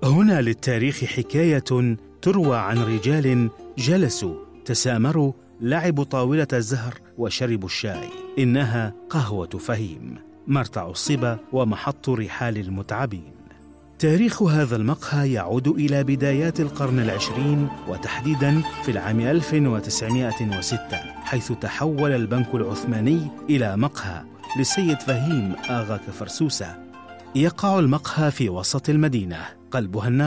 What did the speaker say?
هنا للتاريخ حكاية تروى عن رجال جلسوا تسامروا لعبوا طاولة الزهر وشربوا الشاي. إنها قهوة فهيم، مرتع الصبا ومحط رحال المتعبين. تاريخ هذا المقهى يعود إلى بدايات القرن العشرين، وتحديداً في العام 1906، حيث تحول البنك العثماني إلى مقهى للسيد فهيم آغا كفرسوسة. يقع المقهى في وسط المدينة، قلبها النار.